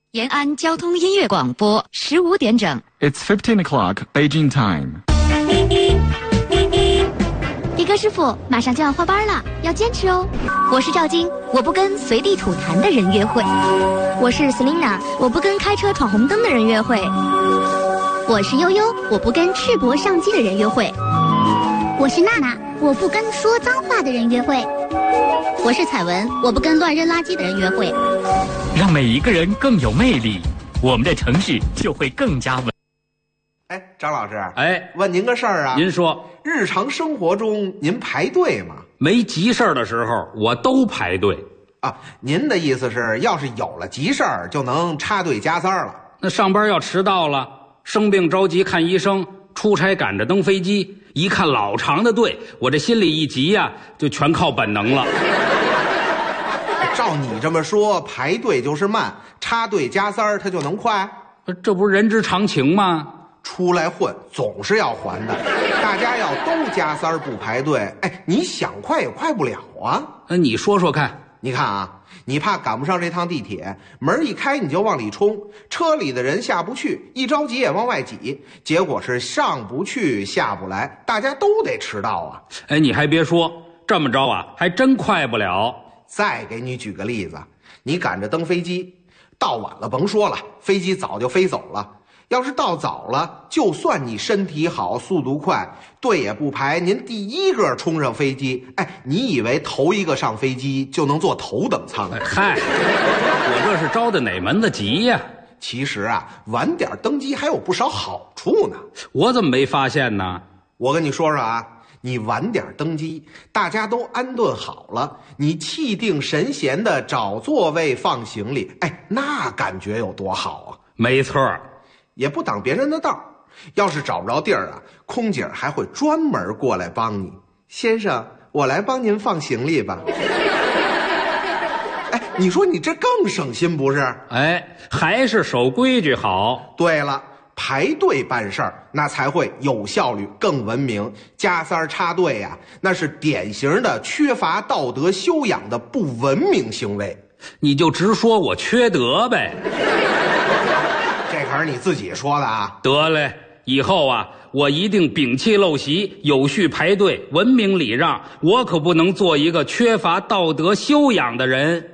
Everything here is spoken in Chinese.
延安交通音乐广播15点整。 It's 15 o'clock Beijing time. 迪哥师傅，马上就要换班了，要坚持哦。我是赵晶，我不跟随地吐痰的人约会。我是 Selina， 我不跟开车闯红灯的人约会。我是悠悠，我不跟赤膊上机的人约会。 我是娜娜，我不跟说脏话的人约会。 我是彩文，我不跟乱扔垃圾的人约会。 让每一个人更有魅力，我们的城市就会更加稳。 哎，张老师， 哎， 问您个事儿啊。 您说， 日常生活中您排队吗？ 没急事儿的时候，我都排队。 啊，您的意思是，要是有了急事儿，就能插队加塞了？ 那上班要迟到了，生病着急看医生，出差赶着登飞机，一看老长的队，我这心里一急呀，就全靠本能了。 照你这么说，排队就是慢，插队加塞它就能快？ 这不是人之常情吗？ 出来混总是要还的，大家要都加塞不排队，哎，你想快也快不了啊。 你说说看。 你看啊，你怕赶不上这趟地铁，门一开你就往里冲，车里的人下不去，一着急也往外挤，结果是上不去下不来，大家都得迟到啊。 哎，你还别说，这么着啊，还真快不了。 再给你举个例子，你赶着登飞机，到晚了甭说了，飞机早就飞走了。要是到早了，就算你身体好速度快，队也不排，您第一个冲上飞机，哎，你以为头一个上飞机就能坐头等舱？ 嗨，我这是着的哪门子急呀？ 其实啊，晚点登机还有不少好处呢。 我怎么没发现呢？ 我跟你说说啊，你晚点登机，大家都安顿好了，你气定神闲的找座位放行李，哎，那感觉有多好啊！ 没错， 也不挡别人的道，要是找不着地儿啊，空姐还会专门过来帮你。先生，我来帮您放行李吧。哎，你说你这更省心不是？ 哎，还是守规矩好。 对了，排队办事儿那才会有效率更文明，加塞插队呀，那是典型的缺乏道德修养的不文明行为。 你就直说我缺德呗。 这可是你自己说的啊。 得嘞，以后啊，我一定摒弃陋习，有序排队，文明礼让，我可不能做一个缺乏道德修养的人。